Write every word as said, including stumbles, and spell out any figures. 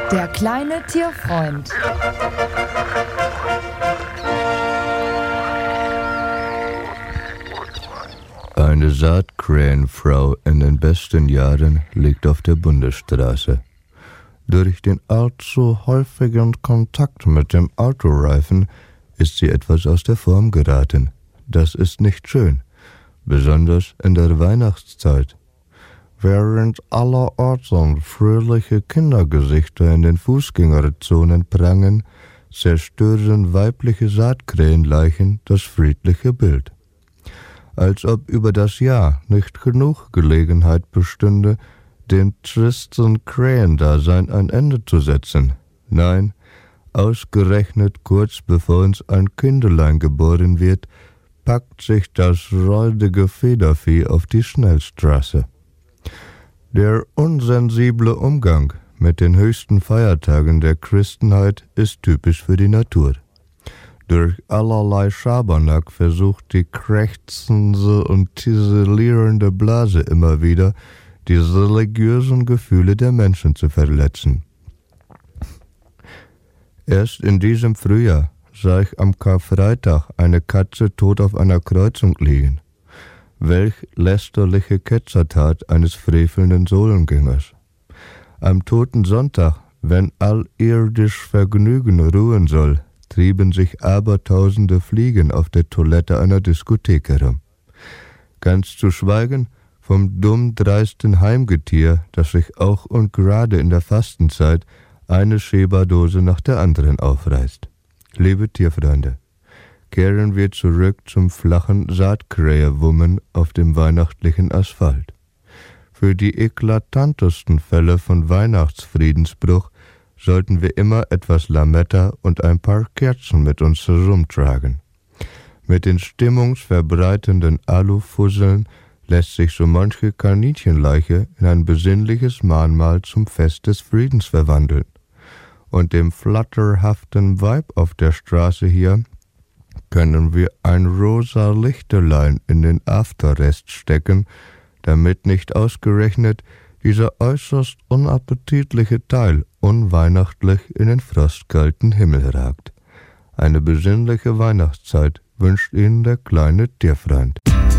Der kleine Tierfreund. Eine Saatkrähenfrau in den besten Jahren liegt auf der Bundesstraße. Durch den allzu häufigen Kontakt mit dem Autoreifen ist sie etwas aus der Form geraten. Das ist nicht schön, besonders in der Weihnachtszeit. Während allerorts fröhliche Kindergesichter in den Fußgängerzonen prangen, zerstören weibliche Saatkrähenleichen das friedliche Bild. Als ob über das Jahr nicht genug Gelegenheit bestünde, dem tristen Krähendasein ein Ende zu setzen. Nein, ausgerechnet kurz bevor uns ein Kindelein geboren wird, packt sich das räudige Federvieh auf die Schnellstraße. Der unsensible Umgang mit den höchsten Feiertagen der Christenheit ist typisch für die Natur. Durch allerlei Schabernack versucht die krächzende und tiselierende Blase immer wieder, die religiösen Gefühle der Menschen zu verletzen. Erst in diesem Frühjahr sah ich am Karfreitag eine Katze tot auf einer Kreuzung liegen. Welch lästerliche Ketzertat eines frevelnden Sohlengängers. Am Toten Sonntag, wenn allirdisch Vergnügen ruhen soll, trieben sich abertausende Fliegen auf der Toilette einer Diskothek herum. Ganz zu schweigen vom dumm dreisten Heimgetier, das sich auch und gerade in der Fastenzeit eine Schäberdose nach der anderen aufreißt. Liebe Tierfreunde, kehren wir zurück zum flachen Saatkrähewummen auf dem weihnachtlichen Asphalt. Für die eklatantesten Fälle von Weihnachtsfriedensbruch sollten wir immer etwas Lametta und ein paar Kerzen mit uns herumtragen. Mit den stimmungsverbreitenden Alufusseln lässt sich so manche Kaninchenleiche in ein besinnliches Mahnmal zum Fest des Friedens verwandeln. Und dem flatterhaften Weib auf der Straße hier können wir ein rosa Lichterlein in den Afterrest stecken, damit nicht ausgerechnet dieser äußerst unappetitliche Teil unweihnachtlich in den frostkalten Himmel ragt. Eine besinnliche Weihnachtszeit wünscht Ihnen der kleine Tierfreund.